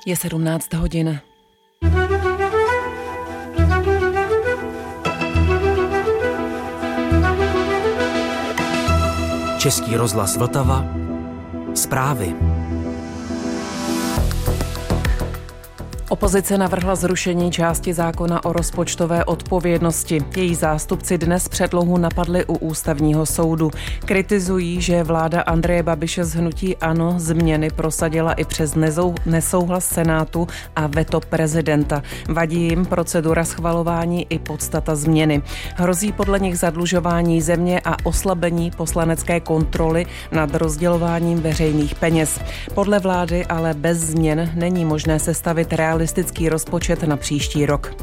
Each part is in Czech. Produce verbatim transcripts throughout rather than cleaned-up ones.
Je sedmnáct hodin. Český rozhlas Vltava. Zprávy. Opozice navrhla zrušení části zákona o rozpočtové odpovědnosti. Její zástupci dnes předlohu napadli u ústavního soudu. Kritizují, že vláda Andreje Babiše z hnutí ANO změny prosadila i přes nesouhlas Senátu a veto prezidenta. Vadí jim procedura schvalování i podstata změny. Hrozí podle nich zadlužování země a oslabení poslanecké kontroly nad rozdělováním veřejných peněz. Podle vlády ale bez změn není možné sestavit realistický rozpočet na příští rok.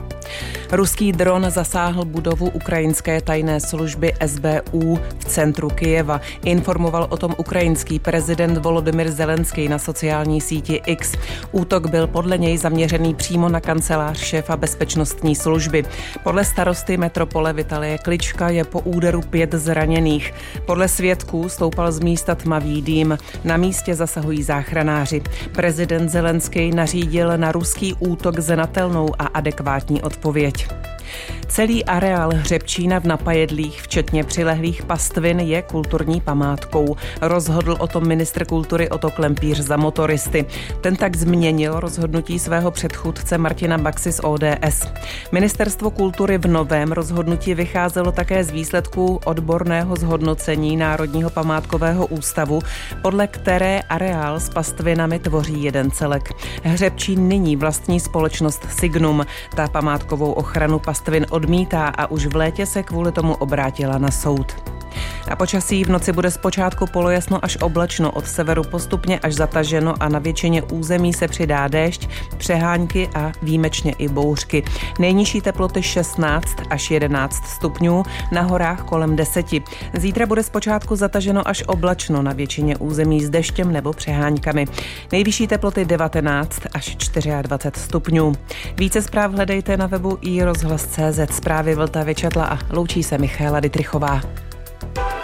Ruský dron zasáhl budovu ukrajinské tajné služby S B U v centru Kyjeva. Informoval o tom ukrajinský prezident Volodymyr Zelenský na sociální síti X. Útok byl podle něj zaměřený přímo na kancelář šéfa bezpečnostní služby. Podle starosty metropole Vitalie Klička je po úderu pět zraněných. Podle svědků stoupal z místa tmavý dým. Na místě zasahují záchranáři. Prezident Zelenský nařídil na ruský útok znatelnou a adekvátní odpověď. Celý areál hřebčína v Napajedlích, včetně přilehlých pastvin, je kulturní památkou. Rozhodl o tom ministr kultury Otto Klempíř za motoristy. Ten tak změnil rozhodnutí svého předchůdce Martina Baxy z O D S. Ministerstvo kultury v novém rozhodnutí vycházelo také z výsledků odborného zhodnocení Národního památkového ústavu, podle které areál s pastvinami tvoří jeden celek. Hřebčín nyní vlastní společnost Signum. Ta památkovou ochranu pastvin odmítá a už v létě se kvůli tomu obrátila na soud. A počasí v noci bude zpočátku polojasno až oblačno, od severu postupně až zataženo a na většině území se přidá déšť, přehánky a výjimečně i bouřky. Nejnižší teploty šestnáct až jedenáct stupňů, na horách kolem deseti. Zítra bude zpočátku zataženo až oblačno, na většině území s deštěm nebo přeháňkami. Nejvyšší teploty devatenáct až dvacet čtyři stupňů. Více zpráv hledejte na webu i rozhlas tečka cé zet. Zprávy Vltavy četla a loučí se Michaela Dytrichová.